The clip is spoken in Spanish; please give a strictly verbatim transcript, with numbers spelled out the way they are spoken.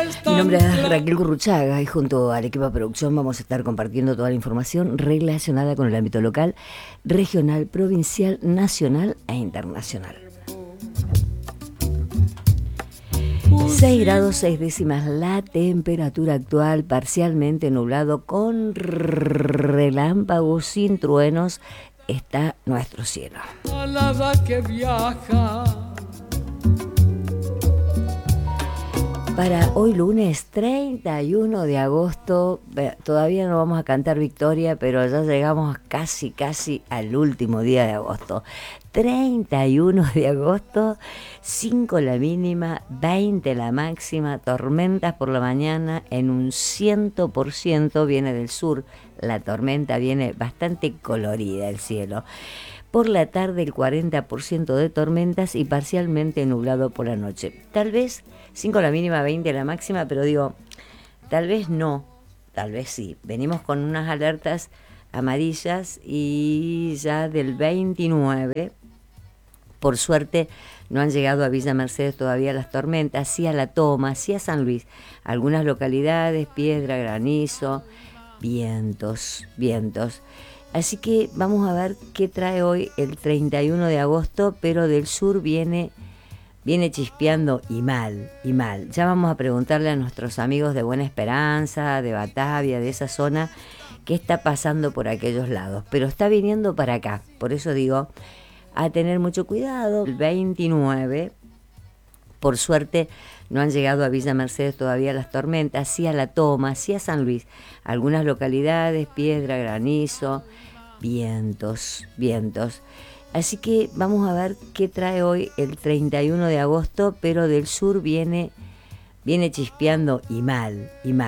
Mi nombre es Raquel Gurruchaga y junto al equipo de producción vamos a estar compartiendo toda la información relacionada con el ámbito local, regional, provincial, nacional e internacional. seis grados seis décimas la temperatura actual, parcialmente nublado con relámpagos sin truenos, está nuestro cielo. Que viaja. Para hoy lunes treinta y uno de agosto, todavía no vamos a cantar victoria, pero ya llegamos casi, casi al último día de agosto. treinta y uno de agosto, cinco la mínima, veinte la máxima, tormentas por la mañana en un cien por ciento viene del sur. La tormenta viene bastante colorida el cielo. Por la tarde el cuarenta por ciento de tormentas y parcialmente nublado por la noche. Tal vez cinco la mínima, veinte la máxima, pero digo, tal vez no, tal vez sí. Venimos con unas alertas amarillas y ya del veintinueve, por suerte, no han llegado a Villa Mercedes todavía las tormentas, sí a La Toma, sí a San Luis. Algunas localidades, piedra, granizo, vientos, vientos. Así que vamos a ver qué trae hoy el treinta y uno de agosto, pero del sur viene, viene chispeando y mal, y mal. Ya vamos a preguntarle a nuestros amigos de Buena Esperanza, de Batavia, de esa zona, qué está pasando por aquellos lados. Pero está viniendo para acá, por eso digo, a tener mucho cuidado. El veintinueve, por suerte, no han llegado a Villa Mercedes todavía las tormentas, sí a La Toma, sí a San Luis. Algunas localidades, piedra, granizo, vientos, vientos. Así que vamos a ver qué trae hoy el treinta y uno de agosto, pero del sur viene, viene chispeando y mal, y mal.